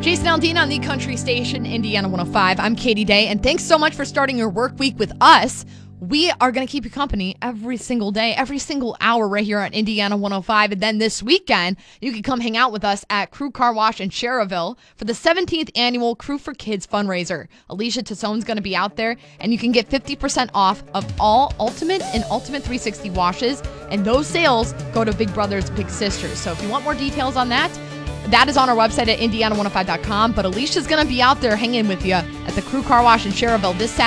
Jason Aldean on the Country Station, Indiana 105. I'm Katie Day, and thanks so much for starting your work week with us. We are going to keep you company every single day, every single hour right here on Indiana 105. And then this weekend, you can come hang out with us at Crew Car Wash in Cherville for the 17th annual Crew for Kids fundraiser. Alicia Tassone's going to be out there, and you can get 50% off of all Ultimate and Ultimate 360 washes. And those sales go to Big Brothers Big Sisters. So if you want more details on that, that is on our website at indiana105.com. But Alicia's going to be out there hanging with you at the Crew Car Wash in Cherville this Saturday.